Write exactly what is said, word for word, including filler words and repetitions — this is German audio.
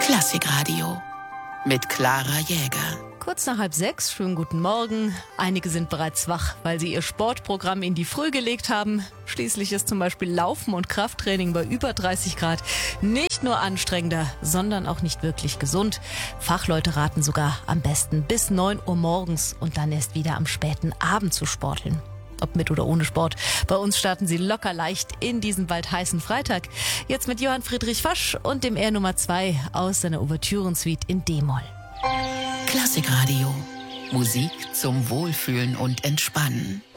Klassikradio mit Clara Jäger. Kurz nach halb sechs, schönen guten Morgen. Einige sind bereits wach, weil sie ihr Sportprogramm in die Früh gelegt haben. Schließlich ist zum Beispiel Laufen und Krafttraining bei über dreißig Grad nicht nur anstrengender, sondern auch nicht wirklich gesund. Fachleute raten sogar am besten bis neun Uhr morgens und dann erst wieder am späten Abend zu sporteln. Ob mit oder ohne Sport. Bei uns starten sie locker leicht in diesen bald heißen Freitag. Jetzt mit Johann Friedrich Fasch und dem R Nummer zwei aus seiner Ouvertürensuite in D-Moll. Klassikradio. Musik zum Wohlfühlen und Entspannen.